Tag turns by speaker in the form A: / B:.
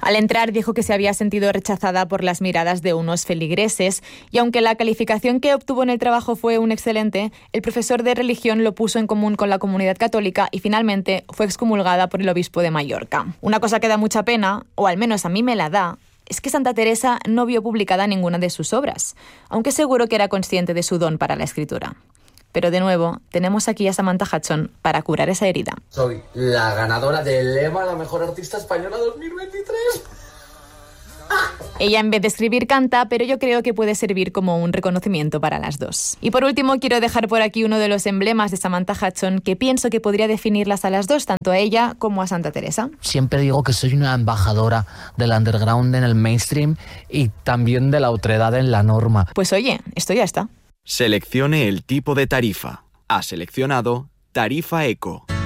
A: Al entrar dijo que se había sentido rechazada por las miradas de unos feligreses y aunque la calificación que obtuvo en el trabajo fue un excelente, el profesor de religión lo puso en común con la comunidad católica y finalmente fue excomulgada por el obispo de Mallorca. Una cosa que da mucha pena, o al menos a mí me la da, es que Santa Teresa no vio publicada ninguna de sus obras, aunque seguro que era consciente de su don para la escritura. Pero de nuevo, tenemos aquí a Samantha Hudson para curar esa herida.
B: Soy la ganadora del EMA, la mejor artista española 2023.
A: Ella en vez de escribir canta, pero yo creo que puede servir como un reconocimiento para las dos. Y por último quiero dejar por aquí uno de los emblemas de Samantha Hudson que pienso que podría definirlas a las dos, tanto a ella como a Santa Teresa.
C: Siempre digo que soy una embajadora del underground en el mainstream y también de la otredad en la norma.
A: Pues oye, esto ya está.
D: Seleccione el tipo de tarifa. Ha seleccionado Tarifa Eco.